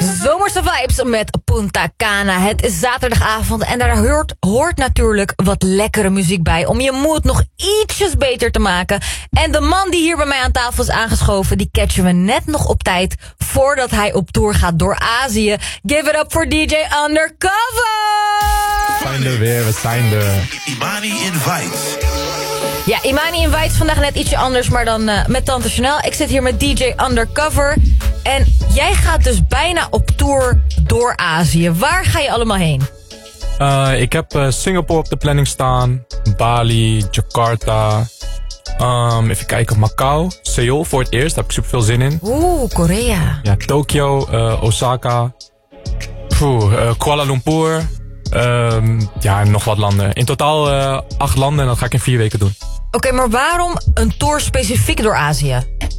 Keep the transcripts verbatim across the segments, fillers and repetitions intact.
Zomerse vibes met Punta Cana. Het is zaterdagavond en daar hoort, hoort natuurlijk wat lekkere muziek bij om je mood nog ietsjes beter te maken. En de man die hier bij mij aan tafel is aangeschoven, die catchen we net nog op tijd voordat hij op tour gaat door Azië. Give it up for D J Undercover! We zijn er weer, we zijn er. Imani Invites. Ja, Imani Invites vandaag net ietsje anders, maar dan uh, met Tante Chanel. Ik zit hier met D J Undercover. En jij gaat dus bijna op tour door Azië. Waar ga je allemaal heen? Uh, ik heb uh, Singapore op de planning staan. Bali, Jakarta. Um, even kijken, Macau. Seoul voor het eerst, daar heb ik super veel zin in. Oeh, Korea. Ja, Tokyo, uh, Osaka. Poeh, uh, Kuala Lumpur. Um, ja, en nog wat landen. In totaal uh, acht landen en dat ga ik in vier weken doen. Oké, okay, maar waarom een tour specifiek door Azië?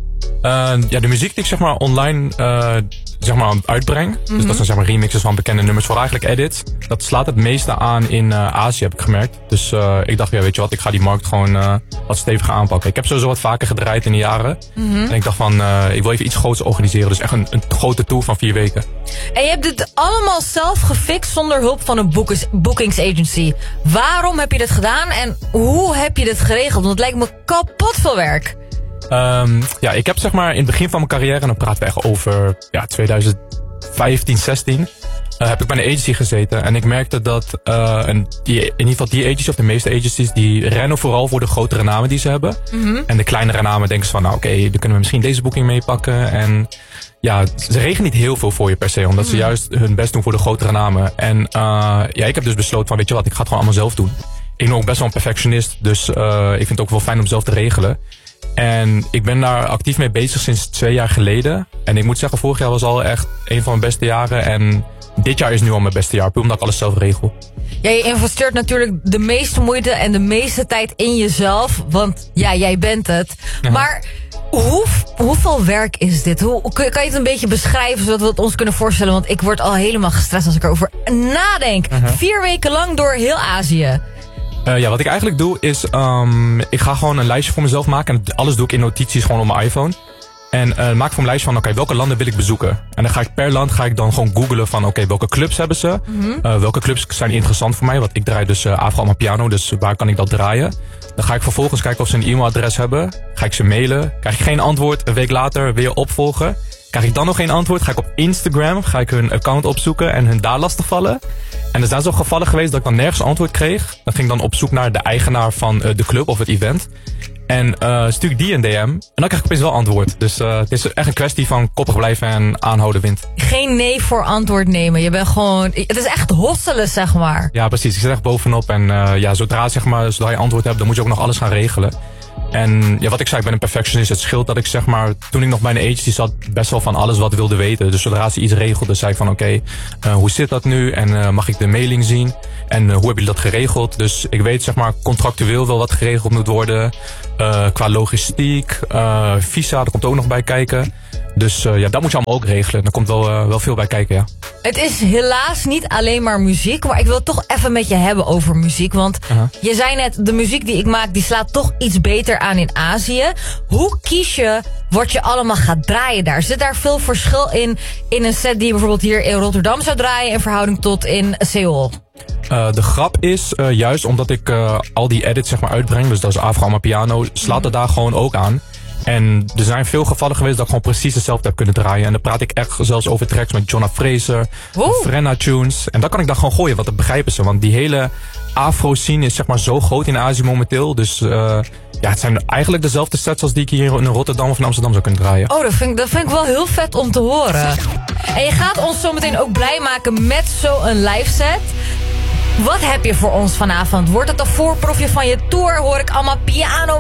Uh, ja, de muziek die ik zeg maar online uh, zeg maar uitbreng. Mm-hmm. Dus dat zijn zeg maar remixes van bekende nummers voor eigenlijk edits. Dat slaat het meeste aan in uh, Azië, heb ik gemerkt. Dus uh, ik dacht, ja, weet je wat, ik ga die markt gewoon uh, wat steviger aanpakken. Ik heb sowieso wat vaker gedraaid in de jaren. Mm-hmm. En ik dacht van, uh, ik wil even iets groots organiseren. Dus echt een, een grote tour van vier weken. En je hebt dit allemaal zelf gefixt zonder hulp van een boekings, boekingsagency. Waarom heb je dit gedaan en hoe heb je dit geregeld? Want het lijkt me kapot veel werk. Um, ja, ik heb zeg maar in het begin van mijn carrière, en dan praten we echt over ja, twintig vijftien, zestien, uh, heb ik bij een agency gezeten. En ik merkte dat uh, een, die, in ieder geval die agencies, of de meeste agencies, die rennen vooral voor de grotere namen die ze hebben. Mm-hmm. En de kleinere namen denken ze van, nou oké, okay, dan kunnen we misschien deze boeking meepakken. En ja, ze regelen niet heel veel voor je per se, omdat mm. ze juist hun best doen voor de grotere namen. En uh, ja, ik heb dus besloten van, weet je wat, ik ga het gewoon allemaal zelf doen. Ik ben ook best wel een perfectionist, dus uh, ik vind het ook wel fijn om zelf te regelen. En ik ben daar actief mee bezig sinds twee jaar geleden. En ik moet zeggen, vorig jaar was al echt een van mijn beste jaren. En dit jaar is nu al mijn beste jaar, puur omdat ik alles zelf regel. Ja, je investeert natuurlijk de meeste moeite en de meeste tijd in jezelf. Want ja, jij bent het. Ja. Maar hoe, hoeveel werk is dit? Hoe, kan je het een beetje beschrijven, zodat we het ons kunnen voorstellen? Want ik word al helemaal gestrest als ik erover nadenk. Uh-huh. Vier weken lang door heel Azië. Uh, ja, wat ik eigenlijk doe is, um, ik ga gewoon een lijstje voor mezelf maken. En alles doe ik in notities gewoon op mijn iPhone. En uh, maak voor een lijstje van, oké, okay, welke landen wil ik bezoeken? En dan ga ik per land ga ik dan gewoon googlen van, oké, okay, welke clubs hebben ze? Mm-hmm. Uh, welke clubs zijn interessant voor mij? Want ik draai dus uh, Afro Amapiano, dus waar kan ik dat draaien? Dan ga ik vervolgens kijken of ze een e-mailadres hebben. Ga ik ze mailen. Krijg ik geen antwoord, een week later weer opvolgen. Krijg ik dan nog geen antwoord, ga ik op Instagram, ga ik hun account opzoeken en hun daar lastigvallen. En er zijn zo gevallen geweest dat ik dan nergens antwoord kreeg. Dan ging ik dan op zoek naar de eigenaar van uh, de club of het event. En uh, stuur ik die een D M. En dan krijg ik opeens wel antwoord. Dus uh, het is echt een kwestie van koppig blijven en aanhouden wint. Geen nee voor antwoord nemen. Je bent gewoon, het is echt hosselen, zeg maar. Ja, precies. Ik zit echt bovenop. En uh, ja, zodra, zeg maar, zodra je antwoord hebt, dan moet je ook nog alles gaan regelen. En ja, wat ik zei, ik ben een perfectionist. Het scheelt dat ik zeg maar, toen ik nog bij een agency zat, best wel van alles wat wilde weten. Dus zodra ze iets regelde, zei ik van oké, okay, uh, hoe zit dat nu? En uh, mag ik de mailing zien? En uh, hoe hebben jullie dat geregeld? Dus ik weet zeg maar contractueel wel wat geregeld moet worden. Uh, qua logistiek, uh, visa, daar komt ook nog bij kijken. Dus uh, ja, dat moet je allemaal ook regelen. Daar komt wel, uh, wel veel bij kijken, ja. Het is helaas niet alleen maar muziek, maar ik wil het toch even met je hebben over muziek. Want uh-huh. je zei net, de muziek die ik maak, die slaat toch iets beter aan in Azië. Hoe kies je wat je allemaal gaat draaien daar? Zit daar veel verschil in, in een set die je bijvoorbeeld hier in Rotterdam zou draaien in verhouding tot in Seoul? Uh, de grap is, uh, juist omdat ik uh, al die edits zeg maar uitbreng, dus dat is Afro Amapiano, slaat het mm-hmm. daar gewoon ook aan. En er zijn veel gevallen geweest dat ik gewoon precies hetzelfde heb kunnen draaien. En dan praat ik echt zelfs over tracks met Jonna Fraser, Frenna Tunes. En dat kan ik dan gewoon gooien, want dat begrijpen ze. Want die hele afro-scene is zeg maar zo groot in Azië momenteel. Dus uh, ja, het zijn eigenlijk dezelfde sets als die ik hier in Rotterdam of in Amsterdam zou kunnen draaien. Oh, dat vind ik, dat vind ik wel heel vet om te horen. En je gaat ons zometeen ook blij maken met zo'n live set. Wat heb je voor ons vanavond? Wordt het een voorproefje van je tour? Hoor ik allemaal piano?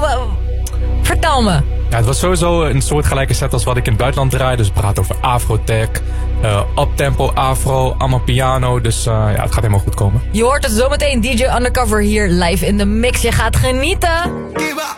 Vertel me. Ja, het was sowieso een soortgelijke set als wat ik in het buitenland draai. Dus we praten over afrotech, uh, uptempo afro, allemaal piano. Dus uh, ja, het gaat helemaal goed komen. Je hoort het zometeen, D J Undercover hier live in de mix. Je gaat genieten.